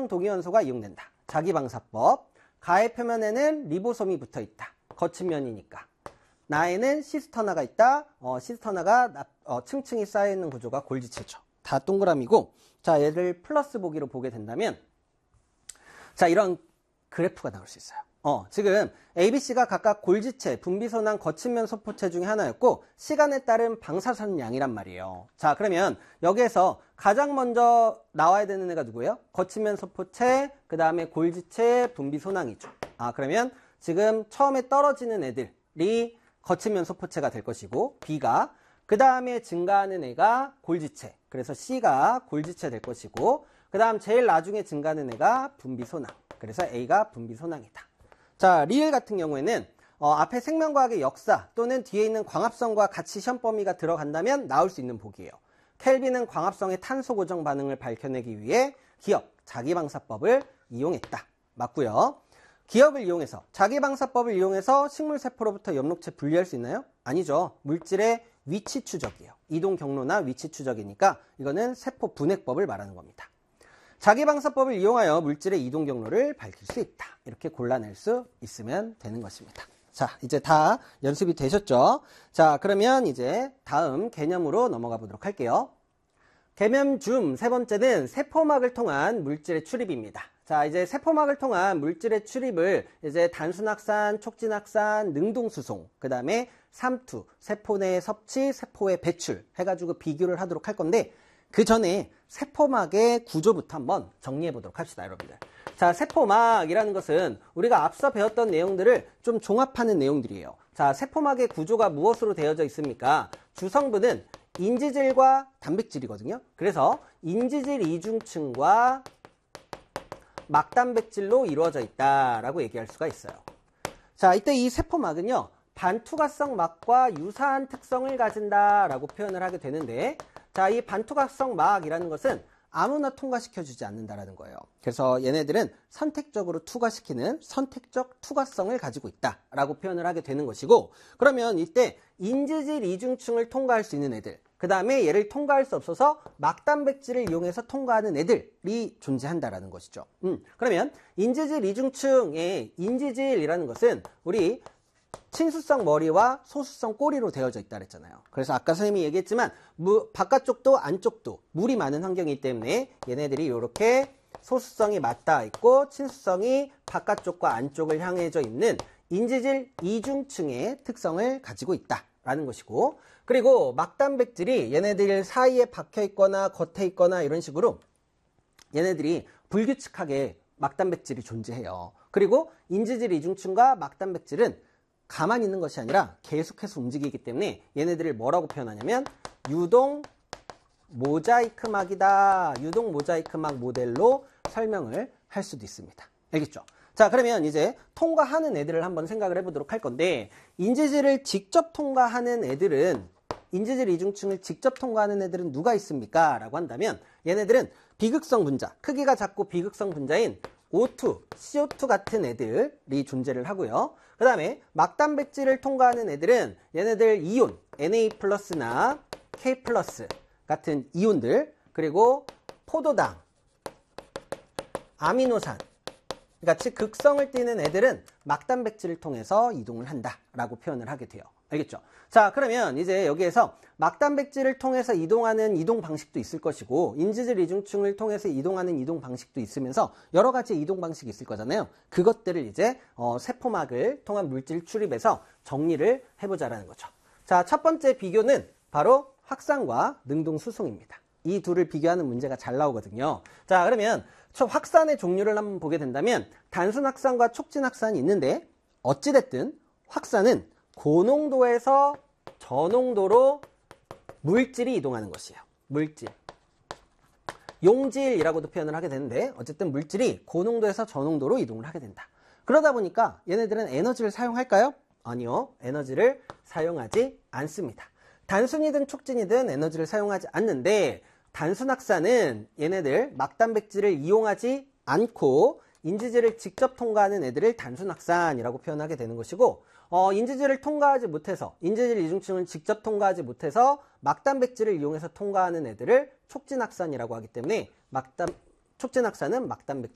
합성 동위원소가 이용된다. 자기방사법. 가의 표면에는 리보솜이 붙어있다. 거친 면이니까. 나에는 시스터나가 있다. 시스터나가 층층이 쌓여있는 구조가 골지체죠. 다 동그라미고, 자, 얘를 플러스 보기로 보게 된다면, 자, 이런 그래프가 나올 수 있어요. 지금 ABC가 각각 골지체, 분비소낭, 거친면 소포체 중에 하나였고 시간에 따른 방사선량이란 말이에요. 자, 그러면 여기에서 가장 먼저 나와야 되는 애가 누구예요? 거친면 소포체, 그 다음에 골지체, 분비소낭이죠. 그러면 지금 처음에 떨어지는 애들이 거친면 소포체가 될 것이고 B가, 그 다음에 증가하는 애가 골지체, 그래서 C가 골지체 될 것이고, 그 다음 제일 나중에 증가하는 애가 분비소낭, 그래서 A가 분비소낭이다. 자, 리을 같은 경우에는 앞에 생명과학의 역사 또는 뒤에 있는 광합성과 같이 시험 범위가 들어간다면 나올 수 있는 보기예요. 켈빈은 광합성의 탄소 고정 반응을 밝혀내기 위해 기억, 자기방사법을 이용했다. 맞고요. 기억을 이용해서, 자기방사법을 이용해서 식물세포로부터 엽록체 분리할 수 있나요? 아니죠. 물질의 위치 추적이에요. 이동 경로나 위치 추적이니까 이거는 세포 분해법을 말하는 겁니다. 자기방사법을 이용하여 물질의 이동 경로를 밝힐 수 있다. 이렇게 골라낼 수 있으면 되는 것입니다. 자, 이제 다 연습이 되셨죠? 자, 그러면 이제 다음 개념으로 넘어가 보도록 할게요. 개념 중 세 번째는 세포막을 통한 물질의 출입입니다. 자, 이제 세포막을 통한 물질의 출입을 이제 단순확산, 촉진확산, 능동수송, 그 다음에 삼투, 세포 내 섭취, 세포의 배출 해가지고 비교를 하도록 할 건데, 그 전에 세포막의 구조부터 한번 정리해 보도록 합시다, 여러분들. 자, 세포막이라는 것은 우리가 앞서 배웠던 내용들을 좀 종합하는 내용들이에요. 자, 세포막의 구조가 무엇으로 되어져 있습니까? 주성분은 인지질과 단백질이거든요. 그래서 인지질 이중층과 막단백질로 이루어져 있다라고 얘기할 수가 있어요. 자, 이때 이 세포막은요, 반투과성 막과 유사한 특성을 가진다라고 표현을 하게 되는데, 자, 이 반투과성 막이라는 것은 아무나 통과시켜주지 않는다라는 거예요. 그래서 얘네들은 선택적으로 투과시키는 선택적 투과성을 가지고 있다라고 표현을 하게 되는 것이고, 그러면 이때 인지질 이중층을 통과할 수 있는 애들, 그 다음에 얘를 통과할 수 없어서 막단백질을 이용해서 통과하는 애들이 존재한다라는 것이죠. 그러면 인지질 이중층의 인지질이라는 것은 우리 친수성 머리와 소수성 꼬리로 되어져 있다 그랬잖아요. 그래서 아까 선생님이 얘기했지만 바깥쪽도 안쪽도 물이 많은 환경이기 때문에 얘네들이 이렇게 소수성이 맞닿아 있고 친수성이 바깥쪽과 안쪽을 향해져 있는 인지질 이중층의 특성을 가지고 있다라는 것이고, 그리고 막단백질이 얘네들 사이에 박혀 있거나 겉에 있거나 이런 식으로 얘네들이 불규칙하게 막단백질이 존재해요. 그리고 인지질 이중층과 막단백질은 가만히 있는 것이 아니라 계속해서 움직이기 때문에 얘네들을 뭐라고 표현하냐면 유동 모자이크막이다. 유동 모자이크막 모델로 설명을 할 수도 있습니다. 알겠죠? 자, 그러면 이제 통과하는 애들을 한번 생각을 해보도록 할 건데, 인지질을 직접 통과하는 애들은, 인지질 이중층을 직접 통과하는 애들은 누가 있습니까? 라고 한다면 얘네들은 비극성 분자, 크기가 작고 비극성 분자인 O2, CO2 같은 애들이 존재를 하고요. 그 다음에 막단백질을 통과하는 애들은 얘네들 이온, Na+나 K+ 같은 이온들, 그리고 포도당, 아미노산 같이 극성을 띠는 애들은 막단백질을 통해서 이동을 한다라고 표현을 하게 돼요. 알겠죠? 자, 그러면 이제 여기에서 막단백질을 통해서 이동하는 이동 방식도 있을 것이고, 인지질 이중층을 통해서 이동하는 이동 방식도 있으면서 여러 가지 이동 방식이 있을 거잖아요. 그것들을 이제 세포막을 통한 물질 출입에서 정리를 해보자라는 거죠. 자, 첫 번째 비교는 바로 확산과 능동 수송입니다. 이 둘을 비교하는 문제가 잘 나오거든요. 자, 그러면 확산의 종류를 한번 보게 된다면 단순 확산과 촉진 확산이 있는데, 어찌됐든 확산은 고농도에서 저농도로 물질이 이동하는 것이에요. 물질. 용질이라고도 표현을 하게 되는데, 어쨌든 물질이 고농도에서 저농도로 이동을 하게 된다. 그러다 보니까 얘네들은 에너지를 사용할까요? 아니요. 에너지를 사용하지 않습니다. 단순이든 촉진이든 에너지를 사용하지 않는데, 단순 확산은 얘네들 막단백질을 이용하지 않고 인지질을 직접 통과하는 애들을 단순 확산이라고 표현하게 되는 것이고, 인지질을 통과하지 못해서, 인지질 이중층을 직접 통과하지 못해서 막단백질을 이용해서 통과하는 애들을 촉진 확산이라고 하기 때문에 촉진 확산은 막단백질